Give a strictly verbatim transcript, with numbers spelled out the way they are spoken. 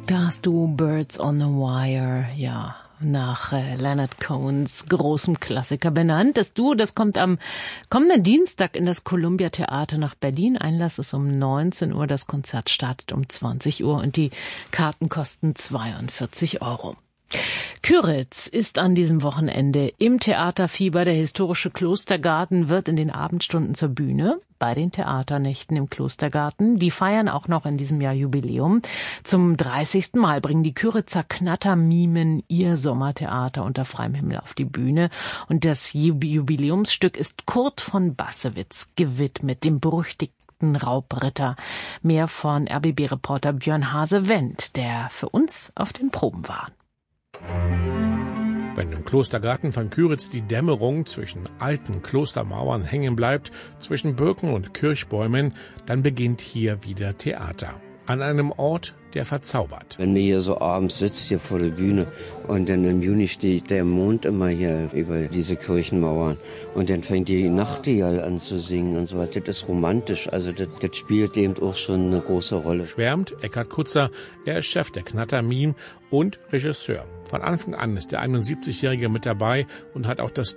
Da hast du Birds on a Wire, ja, nach äh, Leonard Cohens großem Klassiker benannt. Das Duo, das kommt am kommenden Dienstag in das Columbia Theater nach Berlin. Einlass ist um neunzehn Uhr, das Konzert startet um zwanzig Uhr und die Karten kosten zweiundvierzig Euro. Kyritz ist an diesem Wochenende im Theaterfieber. Der historische Klostergarten wird in den Abendstunden zur Bühne bei den Theaternächten im Klostergarten. Die feiern auch noch in diesem Jahr Jubiläum. Zum dreißigsten Mal bringen die Kyritzer Knattermimen ihr Sommertheater unter freiem Himmel auf die Bühne. Und das Jubiläumsstück ist Kurt von Bassewitz gewidmet, dem berüchtigten Raubritter. Mehr von R B B-Reporter Björn Hase-Wendt, der für uns auf den Proben war. Wenn im Klostergarten von Kyritz die Dämmerung zwischen alten Klostermauern hängen bleibt, zwischen Birken und Kirchbäumen, dann beginnt hier wieder Theater. An einem Ort, der verzaubert. Wenn man hier so abends sitzt, hier vor der Bühne, und dann im Juni steht der Mond immer hier über diese Kirchenmauern, und dann fängt die Nachtigall an zu singen und so weiter. Das ist romantisch, also das, das spielt eben auch schon eine große Rolle. Schwärmt Eckhard Kutzer, er ist Chef der Knattermime und Regisseur. Von Anfang an ist der einundsiebzigjährige mit dabei und hat auch das